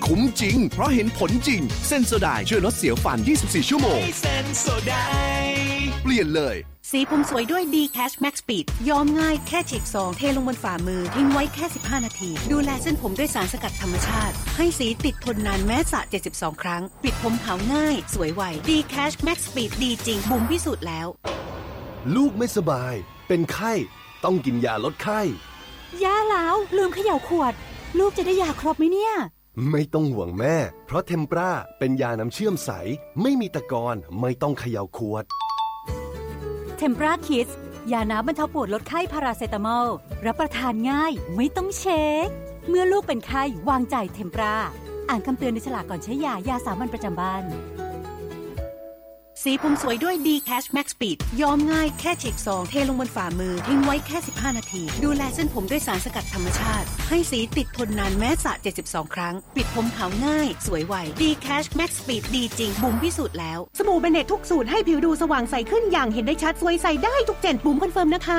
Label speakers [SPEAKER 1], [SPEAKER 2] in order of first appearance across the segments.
[SPEAKER 1] คุ้มจริงเพราะเห็นผลจริงเซนโซไดช่วยลดเสียวฟัน24ชั่วโมง
[SPEAKER 2] เซนโซได
[SPEAKER 1] เปลี่ยนเลย
[SPEAKER 3] สีผมสวยด้วย D-Cash Max Speed ย้อมง่ายแค่ฉีกซองเทลงบนฝ่ามือทิ้งไว้แค่15นาทีดูแลเส้นผมด้วยสารสกัดธรรมชาติให้สีติดทนนานแม้สระ72ครั้งปิดผมขาวง่ายสวยไว D-Cash Max Speed ดีจริงบุ๋มพิสูจน์แล้ว
[SPEAKER 1] ลูกไม่สบายเป็นไข้ต้องกินยาลดไข้
[SPEAKER 4] ย่าแล้วลืมเขย่าขวดลูกจะได้ยาครบไหมเนี่ย
[SPEAKER 1] ไม่ต้องห่วงแม่เพราะเทมปราเป็นยาน้ำเชื่อมใสไม่มีตะกอนไม่ต้องเขย่าขวด
[SPEAKER 4] เทมปราคิดยาน้ำบรรเทาปวดลดไข้พาราเซตามอลรับประทานง่ายไม่ต้องเช็คเมื่อลูกเป็นไข้วางใจเทมปราอ่านคำเตือนในฉลากก่อนใช้ยาสามัญประจำบ้าน
[SPEAKER 3] สีผมสวยด้วย D-Cash Max Speed ย้อมง่ายแค่ฉีกซองเทลงบนฝ่ามือทิ้งไว้แค่15นาทีดูแลเส้นผมด้วยสารสกัดธรรมชาติให้สีติดทนนานแม้สระ72ครั้งปิดผมขาวง่ายสวยไว D-Cash Max Speed ดีจริงบุ๋มพิสูจน์แล้ว
[SPEAKER 5] สบู่เบเนตทุกสูตรให้ผิวดูสว่างใสขึ้นอย่างเห็นได้ชัดสวยใสได้ทุกเจนบุ๋มคอนเฟิร์มนะคะ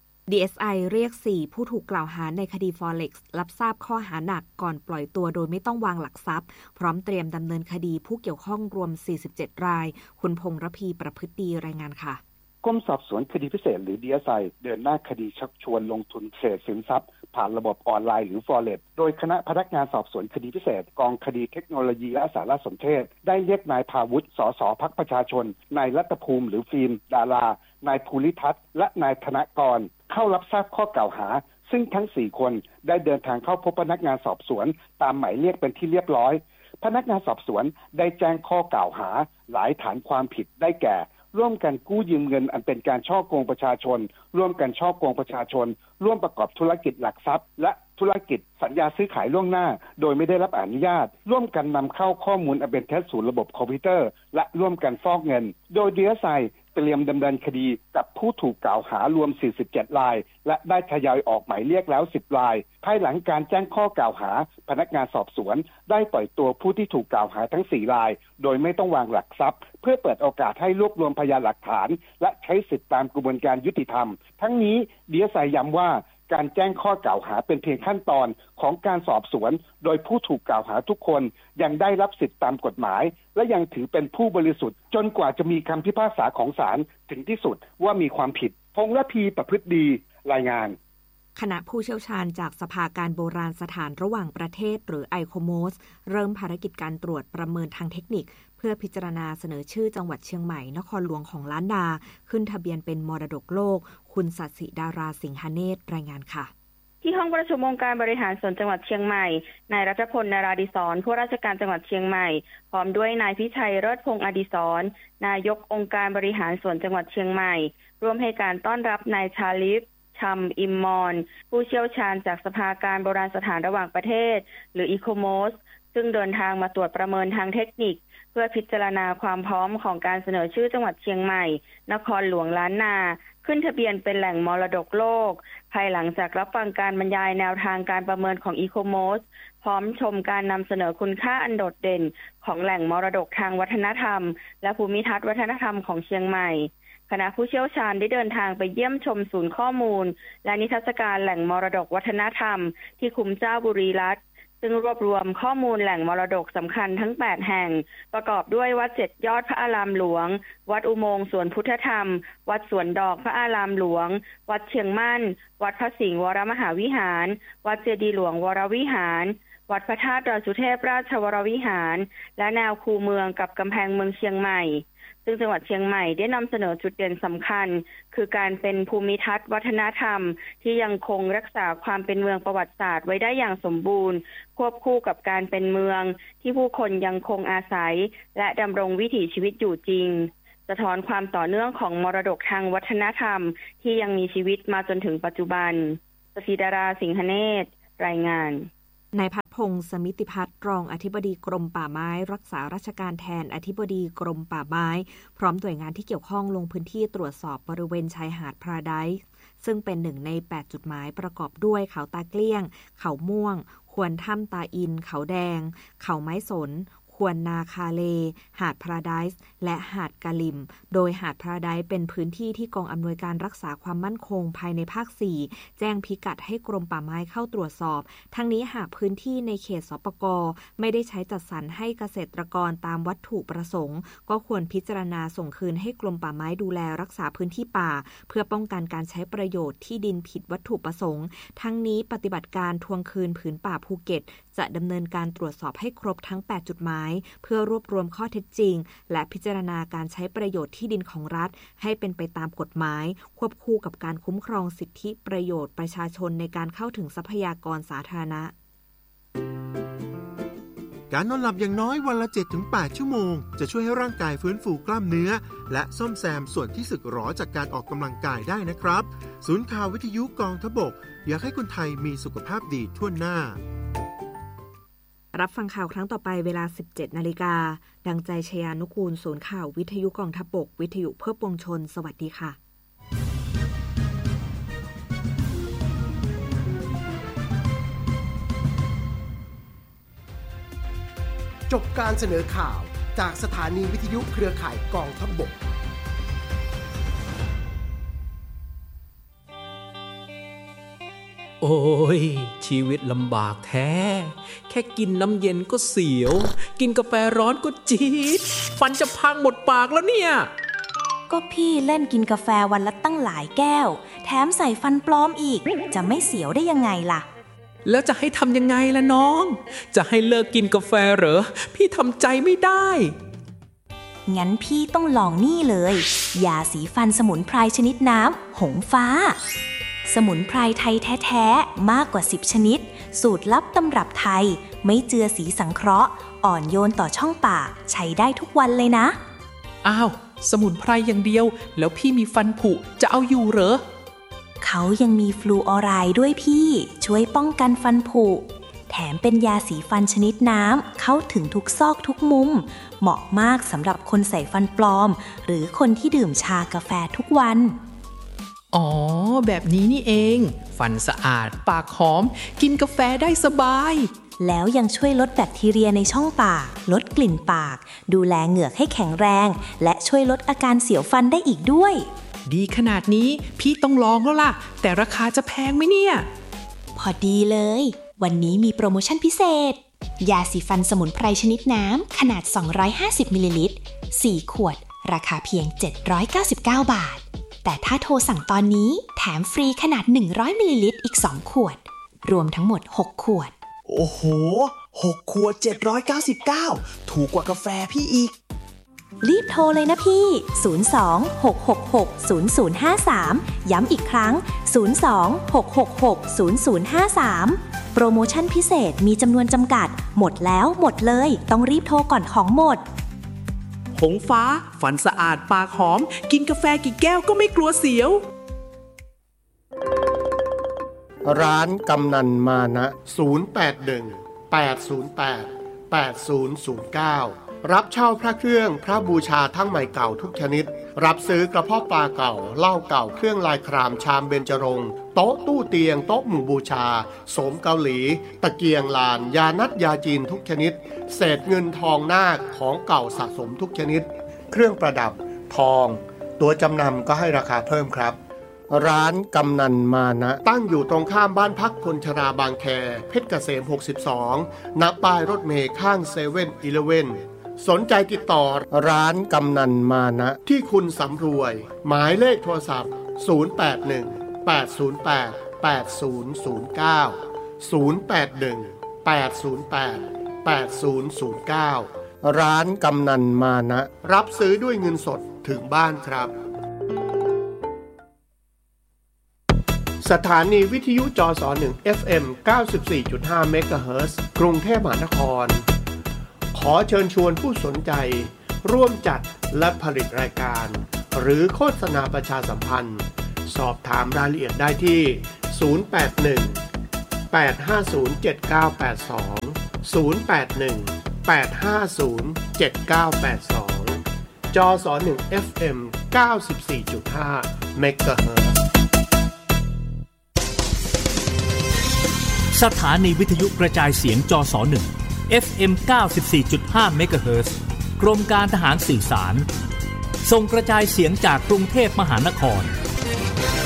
[SPEAKER 6] DSI เรียก4ผู้ถูกกล่าวหาในคดี Forex รับทราบข้อหาหนักก่อนปล่อยตัวโดยไม่ต้องวางหลักทรัพย์พร้อมเตรียมดำเนินคดีผู้เกี่ยวข้องรวม47รายคุณพงษ์ระพีประพฤติดีรายงานค่ะ
[SPEAKER 7] กรมสอบสวนคดีพิเศษหรือ DSI เดินหน้าคดีชักชวนลงทุนเทรดสินทรัพย์ผ่านระบบออนไลน์หรือ Forex โดยคณะพนักงานสอบสวนคดีพิเศษกองคดีเทคโนโลยีและสารสนเทศได้เรียกนายภาวุฒิสสพรรคประชาชนนายรัตภูมิหรือฟิล์มดารานายภูริทัศน์และนายธนกรเข้ารับทราบข้อกล่าวหาซึ่งทั้ง4คนได้เดินทางเข้าพบพนักงานสอบสวนตามหมายเรียกเป็นที่เรียบร้อยพนักงานสอบสวนได้แจ้งข้อกล่าวหาหลายฐานความผิดได้แก่ร่วมกันกู้ยืมเงินอันเป็นการฉ้อโกงประชาชนร่วมกันฉ้อโกงประชาชนร่วมประกอบธุรกิจหลักทรัพย์และธุรกิจสัญญาซื้อขายล่วงหน้าโดยไม่ได้รับอนุญาตร่วมกันนำเข้าข้อมูลอันเป็นเท็จสู่ระบบคอมพิวเตอร์และร่วมกันฟอกเงินโดย DSI เตรียมดำเนินคดีกับผู้ถูกกล่าวหารวม47รายและได้ทยอยออกหมายเรียกแล้ว10รายภายหลังการแจ้งข้อกล่าวหาพนักงานสอบสวนได้ปล่อยตัวผู้ที่ถูกกล่าวหาทั้ง4รายโดยไม่ต้องวางหลักทรัพย์เพื่อเปิดโอกาสให้รวบรวมพยานหลักฐานและใช้สิทธิตามกระบวนการยุติธรรมทั้งนี้ DSI ย้ำว่าการแจ้งข้อกล่าวหาเป็นเพียงขั้นตอนของการสอบสวนโดยผู้ถูกกล่าวหาทุกคนยังได้รับสิทธิตามกฎหมายและยังถือเป็นผู้บริสุทธิ์จนกว่าจะมีคำพิพากษาของศาลถึงที่สุดว่ามีความผิดพงษ์ระพีประพฤติดีรายงาน
[SPEAKER 6] คณะผู้เชี่ยวชาญจากสภาการโบราณสถานระหว่างประเทศหรือ ICOMOS เริ่มภารกิจการตรวจประเมินทางเทคนิคเพื่อพิจารณาเสนอชื่อจังหวัดเชียงใหม่นครหลวงของล้านนาขึ้นทะเบียนเป็นมรดกโลกคุณสัตย์ศิดาราสิงหเนตรรายงานค่ะ
[SPEAKER 8] ที่ห้องประชุมองค์การบริหารส่วนจังหวัดเชียงใหม่นายรัชพล นาราดิศรผู้ราชการจังหวัดเชียงใหม่พร้อมด้วยนายพิชัยเลิศพงษ์อดิศรนายกองค์การบริหารส่วนจังหวัดเชียงใหม่ร่วมให้การต้อนรับนายชาลิฟชัมอิมมอนผู้เชี่ยวชาญจากสภาการโบราณสถานระหว่างประเทศหรือ ICOMOS ซึ่งเดินทางมาตรวจประเมินทางเทคนิคเพื่อพิจารณาความพร้อมของการเสนอชื่อจังหวัดเชียงใหม่นครหลวงล้านนาขึ้นทะเบียนเป็นแหล่งมรดกโลกภายหลังจากรับฟังการบรรยายแนวทางการประเมินของ ICOMOS พร้อมชมการนำเสนอคุณค่าอันโดดเด่นของแหล่งมรดกทางวัฒนธรรมและภูมิทัศน์วัฒนธรรมของเชียงใหม่คณะผู้เชี่ยวชาญได้เดินทางไปเยี่ยมชมศูนย์ข้อมูลและนิทรรศการแหล่งมรดกวัฒนธรรมที่คุ้มเจ้าบุรีรัตน์ซึ่งรวบรวมข้อมูลแหล่งมรดกสำคัญทั้ง8แห่งประกอบด้วยวัด7ยอดพระอารามหลวงวัดอุโมงค์สวนพุทธธรรมวัดสวนดอกพระอารามหลวงวัดเชียงมั่นวัดพระสิงห์วรมหาวิหารวัดเจดีย์หลวงวรวิหารวัดพระธาตุดอยสุเทพราชวรวิหารและแนวคูเมืองกับกำแพงเมืองเชียงใหม่ซึ่งจังหวัดเชียงใหม่ได้นำเสนอจุดเด่นสำคัญคือการเป็นภูมิทัศน์วัฒนธรรมที่ยังคงรักษาความเป็นเมืองประวัติศาสตร์ไว้ได้อย่างสมบูรณ์ควบคู่กับการเป็นเมืองที่ผู้คนยังคงอาศัยและดำรงวิถีชีวิตอยู่จริงสะท้อนความต่อเนื่องของมรดกทางวัฒนธรรมที่ยังมีชีวิตมาจนถึงปัจจุบันสศิดาราสิงหเนตรรายงาน
[SPEAKER 6] นายพัฒพงษ์สมิติพัฒน์รองอธิบดีกรมป่าไม้รักษาราชการแทนอธิบดีกรมป่าไม้พร้อมหน่วยงานที่เกี่ยวข้องลงพื้นที่ตรวจสอบบริเวณชายหาดพาราไดซ์ซึ่งเป็นหนึ่งใน8จุดหมายประกอบด้วยเขาตาเกลี้ยงเขาม่วงควนถ้ำตาอินเขาแดงเขาไม้สนคควนนาคาเลหาดพาราไดซ์และหาดกะลิมโดยหาดพาราไดซ์เป็นพื้นที่ที่กองอำนวยการรักษาความมั่นคงภายในภาค 4แจ้งพิกัดให้กรมป่าไม้เข้าตรวจสอบทั้งนี้หากพื้นที่ในเขตสปก.ไม่ได้ใช้จัดสรรให้เกษตรกรตามวัตถุประสงค์ก็ควรพิจารณาส่งคืนให้กรมป่าไม้ดูแลรักษาพื้นที่ป่าเพื่อป้องกันการใช้ประโยชน์ที่ดินผิดวัตถุประสงค์ทั้งนี้ปฏิบัติการทวงคืนผืนป่าภูเก็ตจะดำเนินการตรวจสอบให้ครบทั้ง8จุดหมายเพื่อรวบรวมข้อเท็จจริงและพิจารณาการใช้ประโยชน์ที่ดินของรัฐให้เป็นไปตามกฎหมายควบคู่กับการคุ้มครองสิทธิประโยชน์ประชาชนในการเข้าถึงทรัพยากรสาธารณะ
[SPEAKER 2] การนอนหลับอย่างน้อยวันละ 7-8 ชั่วโมงจะช่วยให้ร่างกายฟื้นฟูกล้ามเนื้อและซ่อมแซมส่วนที่สึกหรอจากการออกกำลังกายได้นะครับศูนย์ข่าววิทยุกองทพบกอยากให้คนไทยมีสุขภาพดีทั่วหน้า
[SPEAKER 6] รับฟังข่าวครั้งต่อไปเวลา 17 นาฬิกาดังใจชยานุกูลศูนย์ข่าววิทยุกองทพบกวิทยุเพื่อปวงชนสวัสดีค่ะ
[SPEAKER 9] จบการเสนอข่าวจากสถานีวิทยุเครือข่ายกองทัพบก
[SPEAKER 10] โอ้ยชีวิตลำบากแท้แค่กินน้ำเย็นก็เสียวกินกาแฟร้อนก็จี๊ดฟันจะพังหมดปากแล้วเนี่ย
[SPEAKER 11] ก็พี่เล่นกินกาแฟวันละตั้งหลายแก้วแถมใส่ฟันปลอมอีกจะไม่เสียวได้ยังไงล่ะ
[SPEAKER 10] แล้วจะให้ทำยังไงล่ะน้องจะให้เลิกกินกาแฟเหรอพี่ทำใจไม่ได้
[SPEAKER 11] งั้นพี่ต้องลองนี่เลยยาสีฟันสมุนไพรชนิดน้ำหงฟ้าสมุนไพรไทยแท้ๆมากกว่า10ชนิดสูตรลับตำรับไทยไม่เจือสีสังเคราะห์อ่อนโยนต่อช่องปากใช้ได้ทุกวันเลยนะ
[SPEAKER 10] อ้าวสมุนไพรอย่างเดียวแล้วพี่มีฟันผุจะเอาอยู่เหรอ
[SPEAKER 11] เขายังมีฟลูออไรด์ด้วยพี่ช่วยป้องกันฟันผุแถมเป็นยาสีฟันชนิดน้ำเข้าถึงทุกซอกทุกมุมเหมาะมากสำหรับคนใส่ฟันปลอมหรือคนที่ดื่มชากาแฟทุกวัน
[SPEAKER 10] อ๋อแบบนี้นี่เองฟันสะอาดปากหอมกินกาแฟได้สบาย
[SPEAKER 11] แล้วยังช่วยลดแบคทีเรียในช่องปากลดกลิ่นปากดูแลเหงือกให้แข็งแรงและช่วยลดอาการเสียวฟันได้อีกด้วย
[SPEAKER 10] ดีขนาดนี้พี่ต้องลองแล้วล่ะแต่ราคาจะแพงไหมเนี่ย
[SPEAKER 11] พอดีเลยวันนี้มีโปรโมชั่นพิเศษยาสีฟันสมุนไพรชนิดน้ำขนาด250มิลลิลิตร4ขวดราคาเพียง799บาทแต่ถ้าโทรสั่งตอนนี้แถมฟรีขนาด100มิลลิลิตรอีก2ขวดรวมทั้งหมด6ขวด
[SPEAKER 12] โอ้โห6ขวด799ถูกกว่ากาแฟพี่อีก
[SPEAKER 11] รีบโทรเลยนะพี่02-666-0053ย้ำอีกครั้ง02-666-0053โปรโมชั่นพิเศษมีจำนวนจำกัดหมดแล้วหมดเลยต้องรีบโทรก่อนของหมด
[SPEAKER 10] หงฟ้าฟันสะอาดปากหอมกินกาแฟกี่แก้วก็ไม่กลัวเสียว
[SPEAKER 9] ร้านกำนันมานะ081-808-8009รับเช่าพระเครื่องพระบูชาทั้งใหม่เก่าทุกชนิดรับซื้อกระเพาะปลาเก่าเหล้าเก่าเครื่องลายครามชามเบญจรงค์โต๊ะตู้เตียงโต๊ะหมู่บูชาโสมเกาหลีตะเกียงลานยานัดยาจีนทุกชนิดเศษเงินทองนาคของเก่าสะสมทุกชนิดเครื่องประดับทองตัวจำนำก็ให้ราคาเพิ่มครับร้านกำนันมานะตั้งอยู่ตรงข้ามบ้านพักคนชราบางแคเพชรเกษม62ณป้ายรถเมล์ข้าง7-Elevenสนใจติดต่อร้านกำนันมานะที่คุณสำรวยหมายเลขโทรศัพท์081-808-8009 ร้านกำนันมานะรับซื้อด้วยเงินสดถึงบ้านครับสถานีวิทยุจส1 FM 94.5 เมกะเฮิรตซ์กรุงเทพมหานครขอเชิญชวนผู้สนใจร่วมจัดและผลิตรายการหรือโฆษณาประชาสัมพันธ์สอบถามรายละเอียดได้ที่081-850-7982 081-850-7982 จส1 FM 94.5 เมกะเฮิรตซ์
[SPEAKER 13] สถานีวิทยุกระจายเสียงจส1 FM 94.5 เมกะเฮิรตซ์กรมการทหารสื่อสารส่งกระจายเสียงจากกรุงเทพมหานคร